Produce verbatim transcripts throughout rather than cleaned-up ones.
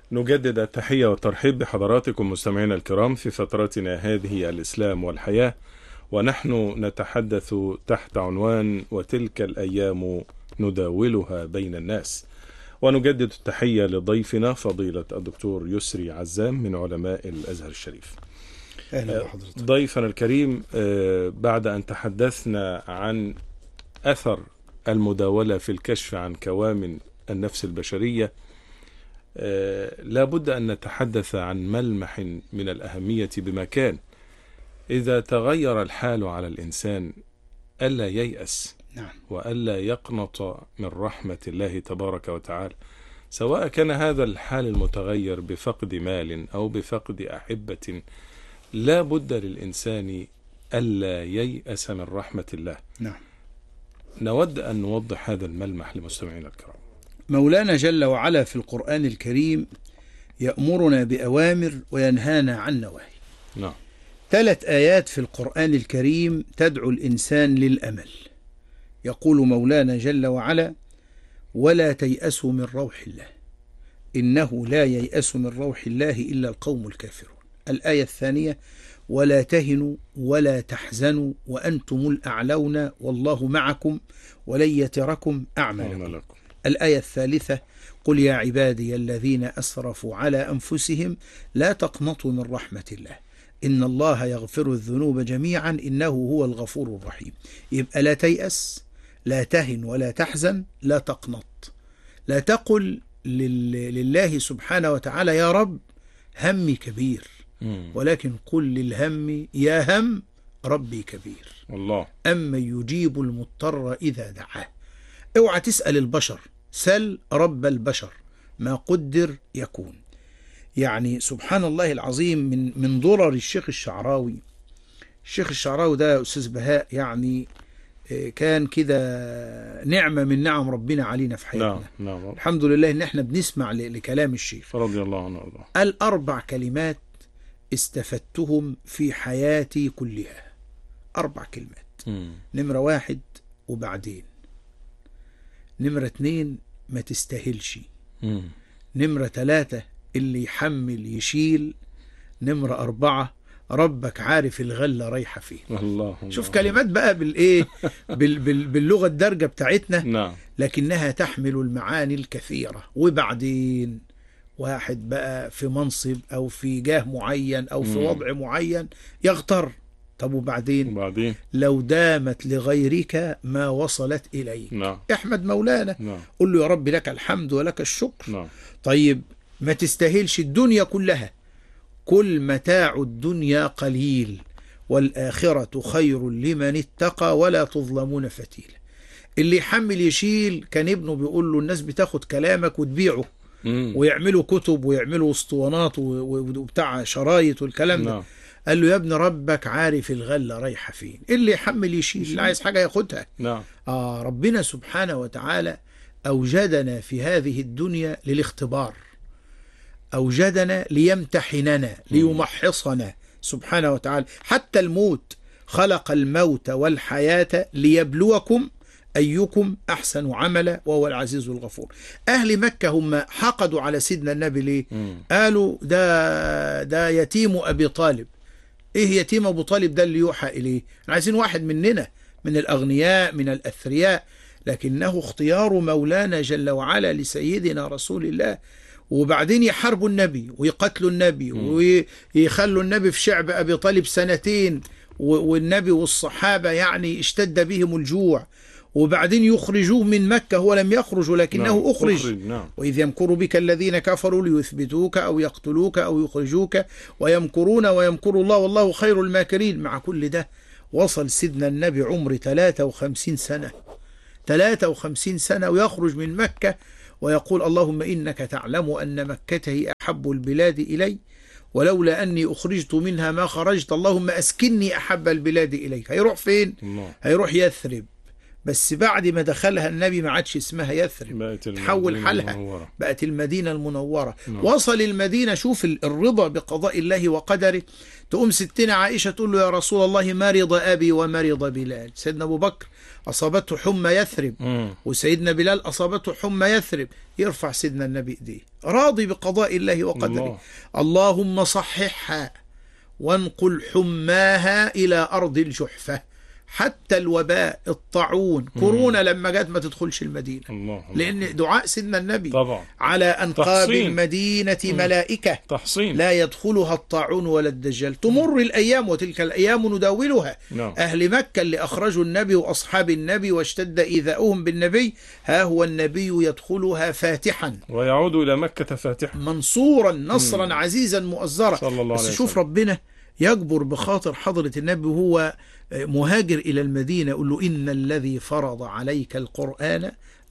نجدد التحية والترحيب بحضراتكم مستمعينا الكرام في فترتنا هذه الإسلام والحياة، ونحن نتحدث تحت عنوان وتلك الأيام نداولها بين الناس. ونجدد التحية لضيفنا فضيلة الدكتور يسري عزام من علماء الأزهر الشريف. أهلا بحضرتك. ضيفنا الكريم، بعد أن تحدثنا عن أثر المداولة في الكشف عن كوامن النفس البشرية، لا بد أن نتحدث عن ملمح من الأهمية بمكان. إذا تغير الحال على الإنسان ألا ييأس، نعم. وألا يقنط من رحمة الله تبارك وتعالى، سواء كان هذا الحال المتغير بفقد مال أو بفقد أحبة. لا بد للإنسان ألا ييأس من رحمة الله. نعم. نود أن نوضح هذا الملمح لمستمعينا الكرام. مولانا جل وعلا في القرآن الكريم يأمرنا بأوامر وينهانا عن نواهي. نعم. ثلاث آيات في القرآن الكريم تدعو الإنسان للأمل. يقول مولانا جل وعلا: ولا تيأسوا من روح الله إنه لا ييأس من روح الله إلا القوم الكافرون. الآية الثانية: ولا تهنوا ولا تحزنوا وأنتم الأعلون والله معكم ولن يتركم أعمالكم. الآية الثالثة: قل يا عبادي الذين أسرفوا على أنفسهم لا تقنطوا من رحمة الله إن الله يغفر الذنوب جميعا إنه هو الغفور الرحيم. يبقى لا تيأس، لا تهن ولا تحزن، لا تقنط. لا تقل لله سبحانه وتعالى يا رب همي كبير، ولكن قل للهم يا هم ربي كبير. الله. أما يجيب المضطر إذا دعاه. اوعى تسأل البشر، سل رب البشر، ما قدر يكون. يعني سبحان الله العظيم، من من ضرر الشيخ الشعراوي. الشيخ الشعراوي ده أستاذ بهاء، يعني كان كده نعمة من نعم ربنا علينا في حياتنا. نعم. نعم. الحمد لله إن احنا بنسمع لكلام الشيخ رضي الله عنه وارضاه. الأربع كلمات استفدتهم في حياتي كلها. أربع كلمات. م. نمرة واحد وبعدين. نمرة اتنين ما تستاهلش. م. نمرة ثلاثة اللي يحمل يشيل. نمرة أربعة ربك عارف الغلة رايحة فين. الله. شوف كلمات بقى بالإيه بال بال باللغة الدارجة بتاعتنا. نعم. لكنها تحمل المعاني الكثيرة. وبعدين واحد بقى في منصب أو في جاه معين أو في م. وضع معين يغتر. طب وبعدين؟ وبعدين لو دامت لغيرك ما وصلت إليك. نعم. احمد مولانا. نعم. قل له يا رب لك الحمد ولك الشكر. نعم. طيب ما تستاهلش الدنيا كلها. كل متاع الدنيا قليل والآخرة خير لمن اتقى ولا تظلمون فتيلا. اللي يحمل يشيل. كان ابنه بيقول له الناس بتاخد كلامك وتبيعه مم. ويعملوا كتب ويعملوا اسطوانات وبتاع شرايط والكلام ده. نعم. قال له يا ابن ربك عارف الغلة رايحة فين. اللي يحمل يشيل، اللي عايز حاجة ياخدها. نعم. آه ربنا سبحانه وتعالى أوجدنا في هذه الدنيا للاختبار، أوجدنا ليمتحننا ليمحصنا سبحانه وتعالى. حتى الموت خلق الموت والحياة ليبلوكم أيكم أحسن عملا وهو العزيز الغفور. أهل مكة هم حقدوا على سيدنا النبي ليه؟ مم. قالوا ده ده يتيم أبي طالب. إيه يتيم أبو طالب ده اللي يوحى إليه؟ عايزين واحد مننا، من الأغنياء من الأثرياء. لكنه اختيار مولانا جل وعلا لسيدنا رسول الله. وبعدين يحاربوا النبي ويقتلوا النبي م. ويخلوا النبي في شعب أبي طالب سنتين، والنبي والصحابة يعني اشتد بهم الجوع. وبعدين يخرجوه من مكة. هو لم يخرج ولكنه نعم. أخرج. أخرج. نعم. وإذ يمكر بك الذين كفروا ليثبتوك أو يقتلوك أو يخرجوك ويمكرون ويمكر الله والله خير الماكرين. مع كل ده وصل سيدنا النبي عمر ثلاثة وخمسين سنة ثلاثة وخمسين سنة ويخرج من مكة ويقول اللهم إنك تعلم أن مكة هي أحب البلاد إلي ولولا أني أخرجت منها ما خرجت اللهم أسكني أحب البلاد إليك. هيروح فين؟ الله. هيروح يثرب بس بعد ما دخلها النبي ما عادش اسمها يثرب، بقت تحول المدينة حالها المنورة. بقت المدينة المنورة. نعم. وصل المدينة، شوف الرضا بقضاء الله وقدره. تقوم ستنا عائشة تقول له يا رسول الله مرض أبي ومرض بلال. سيدنا أبو بكر أصابته حمى يثرب، مم. وسيدنا بلال أصابته حمى يثرب. يرفع سيدنا النبي إيديه راضي بقضاء الله وقدره. الله. اللهم صححها وانقل حماها إلى أرض الجحفة. حتى الوباء، الطاعون، كورونا لما جت ما تدخلش المدينة، الله. لأن دعاء سيدنا النبي طبعا على أنقاب تحصين. المدينة مم. ملائكة تحصين. لا يدخلها الطاعون ولا الدجال. تمر الأيام وتلك الأيام نداولها. نعم. أهل مكة اللي أخرجوا النبي وأصحاب النبي واشتد إيذاؤهم بالنبي، ها هو النبي يدخلها فاتحا ويعود إلى مكة فاتحا منصورا نصرا مم. عزيزا مؤزرا. صلى الله عليه بس شوف وسلم. ربنا يجبر بخاطر حضرة النبي وهو مهاجر إلى المدينة، يقول له إن الذي فرض عليك القرآن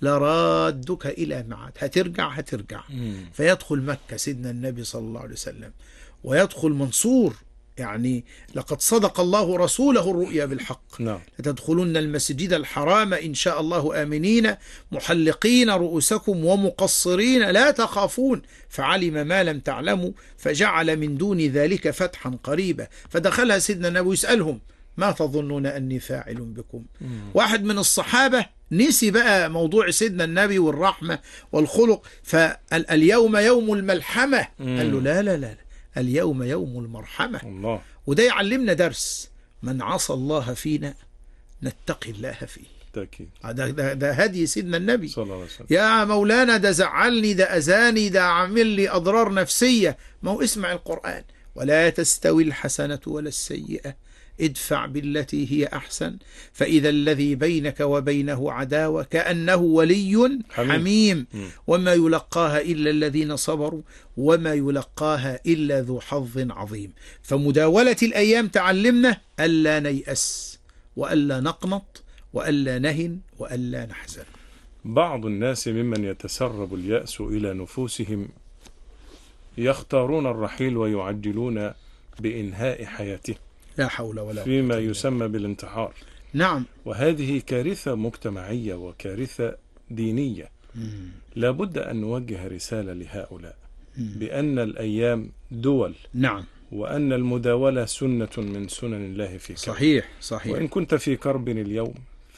لرادك إلى معاد. هترجع هترجع. مم. فيدخل مكة سيدنا النبي صلى الله عليه وسلم ويدخل منصور، يعني لقد صدق الله رسوله الرؤيا بالحق. نعم. لتدخلن المسجد الحرام إن شاء الله آمنين محلقين رؤوسكم ومقصرين لا تخافون فعلم ما لم تعلموا فجعل من دون ذلك فتحا قريبا. فدخلها سيدنا النبي يسألهم ما تظنون أني فاعل بكم؟ مم. واحد من الصحابة نسي بقى موضوع سيدنا النبي والرحمة والخلق، فاليوم يوم الملحمة. مم. قال له لا لا لا اليوم يوم المرحمة. الله. وده يعلمنا درس، من عصى الله فينا نتقي الله فيه. تأكيد. ده, ده, ده هدي سيدنا النبي. صلى الله عليه وسلم. يا مولانا ده زعلني، ده أذاني، ده عامل لي أضرار نفسية. ما هو اسمع القرآن، ولا تستوي الحسنة ولا السيئة ادفع بالتي هي أحسن فإذا الذي بينك وبينه عداوة كأنه ولي حميم, حميم. وما يلقاها إلا الذين صبروا وما يلقاها إلا ذو حظ عظيم. فمداولة الأيام تعلمنا ألا نيأس وألا نقنط وألا نهن وألا نحزن. بعض الناس ممن يتسرب اليأس إلى نفوسهم يختارون الرحيل ويعجلون بإنهاء حياته لا حول ولا قوة فيما يسمى بالانتحار. نعم. وهذه كارثة مجتمعية وكارثة دينية. مم. لا بد أن نوجه رسالة لهؤلاء مم. بأن الأيام دول. نعم. وأن المداولة سنة من سنن الله في كرب. صحيح صحيح. وإن كنت في كرب اليوم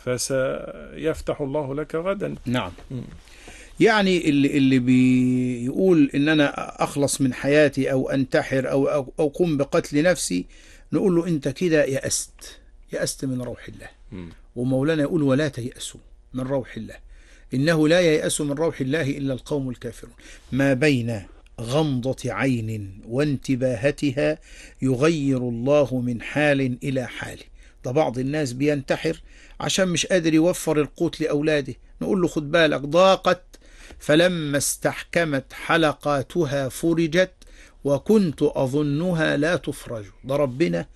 فسيفتح الله لك غدا. نعم. مم. يعني اللي اللي بيقول إن أنا أخلص من حياتي أو أنتحر أو أو أو أقوم بقتل نفسي، نقول له أنت كده يأست يأست من روح الله. مم. ومولانا يقول ولا تيأسوا من روح الله إنه لا ييأس من روح الله إلا القوم الكافرون. ما بين غمضة عين وانتباهتها يغير الله من حال إلى حال. ده بعض الناس بينتحر عشان مش قادر يوفر القوت لأولاده، نقول له خد بالك ضاقت فلما استحكمت حلقاتها فرجت وكنت أظنها لا تفرج. ده ربنا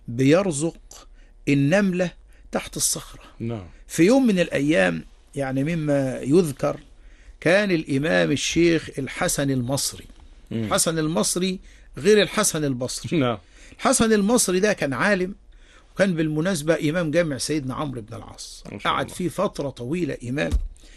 بيرزق النملة تحت الصخرة. نعم. في يوم من الأيام يعني مما يذكر كان الإمام الشيخ الحسن المصري. مم. الحسن المصري غير الحسن البصري. نعم. الحسن المصري ده كان عالم، وكان بالمناسبة إمام جامع سيدنا عمرو بن العاص، قعد فيه فترة طويلة إمام،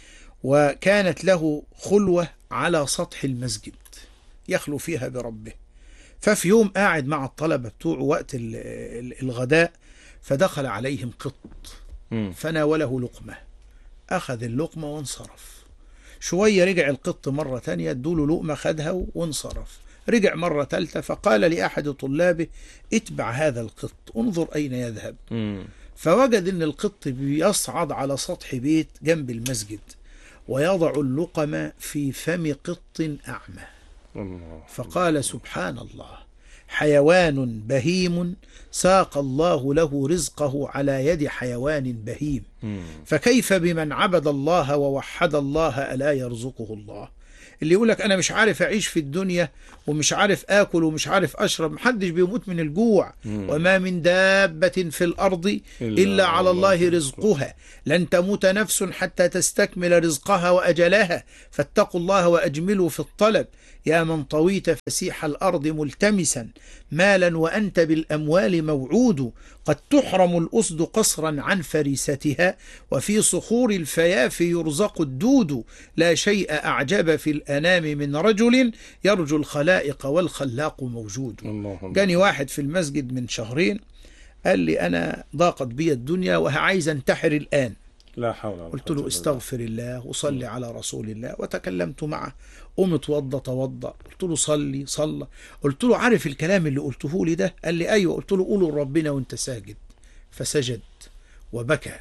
وكانت له خلوة على سطح المسجد يخلو فيها بربه. ففي يوم قاعد مع الطلبة بتوعه وقت الغداء فدخل عليهم قط مم. فناوله لقمة، أخذ اللقمة وانصرف. شوية رجع القط مرة تانية ادوله لقمة خدها وانصرف. رجع مرة ثالثة فقال لأحد طلابه اتبع هذا القط انظر أين يذهب. مم. فوجد أن القط بيصعد على سطح بيت جنب المسجد ويضع اللقمة في فم قط أعمى. الله. فقال سبحان الله، حيوان بهيم ساق الله له رزقه على يد حيوان بهيم، مم. فكيف بمن عبد الله ووحد الله ألا يرزقه الله؟ اللي يقولك أنا مش عارف أعيش في الدنيا ومش عارف آكل ومش عارف أشرب، محدش بيموت من الجوع. مم. وما من دابة في الأرض إلا, إلا على الله رزقها، لن تموت نفس حتى تستكمل رزقها وأجلها، فاتقوا الله وأجملوا في الطلب. يا من طويت فسيح الأرض ملتمسا مالا وأنت بالأموال موعود، قد تحرم الأسد قصرا عن فريستها، وفي صخور الفياف يرزق الدود، لا شيء أعجب في الأنام من رجل يرجو الخلائق والخلاق موجود. جاني واحد في المسجد من شهرين قال لي أنا ضاقت بي الدنيا وعايز انتحر الآن. لا حول ولا قوة. قلت له استغفر الله وصلي على رسول الله، وتكلمت معه. قم اتوضى توضى، قلت له صلي صلى. قلت له عارف الكلام اللي قلته لي ده؟ قال لي ايوه. قلت له قوله لربنا وانت ساجد. فسجد وبكى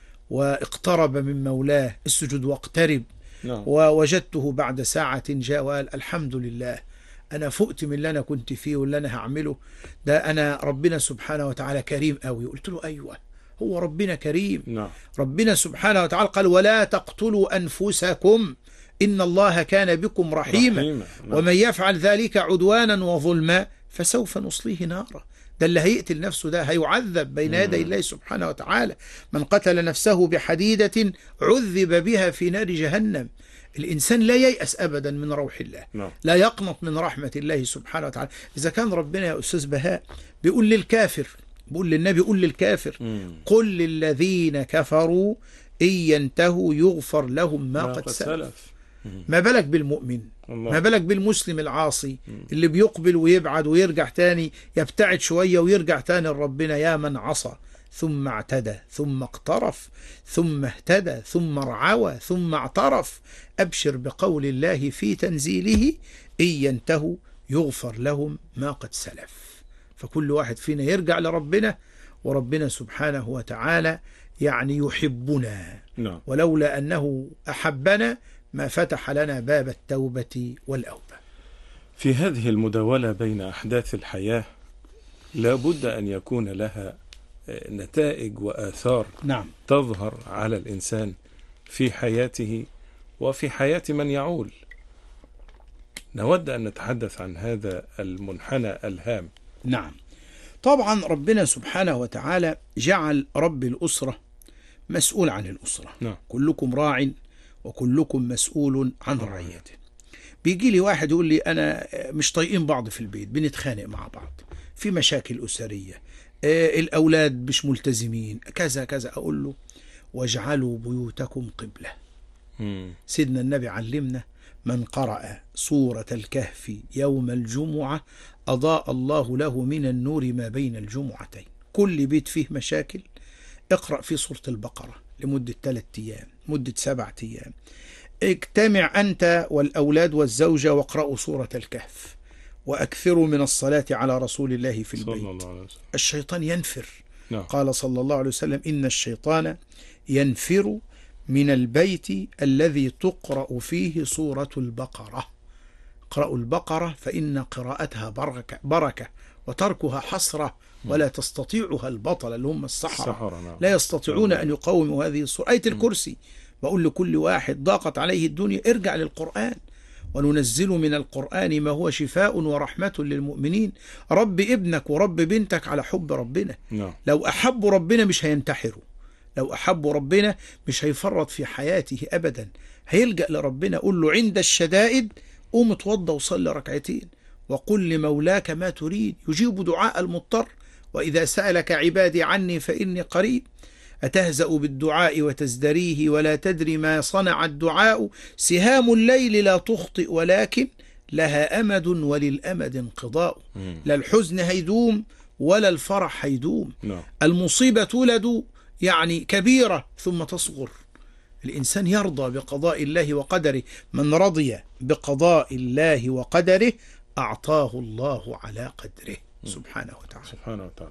واقترب من مولاه، اسجد واقترب. نعم. ووجدته بعد ساعة جاء وقال الحمد لله، أنا فقت من اللي أنا كنت فيه واللي أنا هعمله ده، أنا ربنا سبحانه وتعالى كريم قوي. قلت له أيوة، هو ربنا كريم. نعم. ربنا سبحانه وتعالى قال ولا تقتلوا أنفسكم إن الله كان بكم رحيما, رحيما. نعم. ومن يفعل ذلك عدوانا وظلما فسوف نصليه نارا. ده اللي هيقتل نفسه ده هيعذب بين يدي الله سبحانه وتعالى. من قتل نفسه بحديدة عذب بها في نار جهنم. الإنسان لا ييأس أبدا من روح الله. نعم. لا يقنط من رحمة الله سبحانه وتعالى. إذا كان ربنا يا أستاذ بهاء بيقول للكافر، بيقول للنبي قل للكافر مم. قل للذين كفروا إن ينتهوا يغفر لهم ما, ما قد سلف. ما بالك بالمؤمن؟ الله. ما بالك بالمسلم العاصي مم. اللي بيقبل ويبعد ويرجع تاني، يبتعد شوية ويرجع تاني لربنا. يا من عصى ثم اعتدى ثم اقترف ثم اهتدى ثم ارعوى ثم اعترف، أبشر بقول الله في تنزيله إن ينتهوا يغفر لهم ما قد سلف. فكل واحد فينا يرجع لربنا، وربنا سبحانه وتعالى يعني يحبنا. نعم. ولولا أنه أحبنا ما فتح لنا باب التوبة والأوبة. في هذه المداولة بين أحداث الحياة لا بد أن يكون لها نتائج وآثار نعم. تظهر على الإنسان في حياته وفي حياة من يعول. نود أن نتحدث عن هذا المنحنى الهام. نعم. طبعا ربنا سبحانه وتعالى جعل رب الأسرة مسؤول عن الأسرة. نعم. كلكم راع وكلكم مسؤول عن رعيته. بيجي لي واحد يقول لي أنا مش طايقين بعض في البيت، بنتخانق مع بعض، في مشاكل أسرية، الأولاد مش ملتزمين، كذا كذا. أقول له واجعلوا بيوتكم قبلة. مم. سيدنا النبي علمنا من قرأ سورة الكهف يوم الجمعة أضاء الله له من النور ما بين الجمعتين. كل بيت فيه مشاكل اقرأ في سورة البقرة لمدة ثلاثة أيام، مدة سبعة أيام. اجتمع أنت والأولاد والزوجة واقرأوا سورة الكهف، وأكثروا من الصلاة على رسول الله في البيت. الشيطان ينفر. نعم. قال صلى الله عليه وسلم إن الشيطان ينفر من البيت الذي تقرأ فيه سورة البقرة. اقرأوا البقرة فإن قراءتها بركة, بركة وتركها حسرة، ولا تستطيعها البطل اللي هم السحرة. نعم. لا يستطيعون أن يقاوموا هذه السورة. آية الكرسي. بقول لكل واحد ضاقت عليه الدنيا ارجع للقرآن، وننزل من القرآن ما هو شفاء ورحمة للمؤمنين. رب ابنك ورب بنتك على حب ربنا. نعم. لو أحبوا ربنا مش هينتحروا، لو أحبوا ربنا مش هيفرط في حياته أبدا، هيلجأ لربنا. قل له عند الشدائد قوم اتوضى وصلي ركعتين، وقل لمولاك ما تريد يجيب دعاء المضطر، وإذا سألك عبادي عني فإني قريب. أتهزأ بالدعاء وتزدريه ولا تدري ما صنع الدعاء. سهام الليل لا تخطئ ولكن لها أمد وللأمد انقضاء. لا الحزن هيدوم ولا الفرح هيدوم. المصيبة تولد يعني كبيرة ثم تصغر. الإنسان يرضى بقضاء الله وقدره. من رضي بقضاء الله وقدره أعطاه الله على قدره سبحانه وتعالى. سبحانه وتعالى.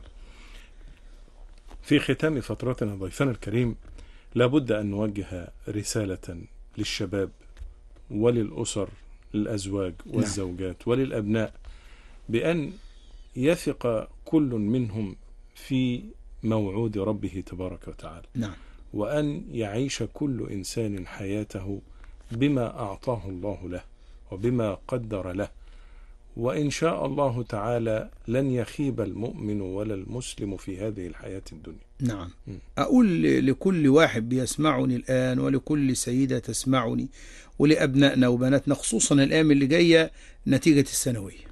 في ختام فترتنا ضيفنا الكريم لابد أن نوجه رسالة للشباب وللأسر، للأزواج والزوجات. نعم. وللأبناء، بأن يثق كل منهم في موعود ربه تبارك وتعالى. نعم. وأن يعيش كل إنسان حياته بما أعطاه الله له وبما قدر له، وإن شاء الله تعالى لن يخيب المؤمن ولا المسلم في هذه الحياة الدنيا. نعم. م. أقول لكل واحد بيسمعني الآن، ولكل سيدة تسمعني، ولأبنائنا وبناتنا، خصوصا الأيام اللي جاية نتيجة الثانوية.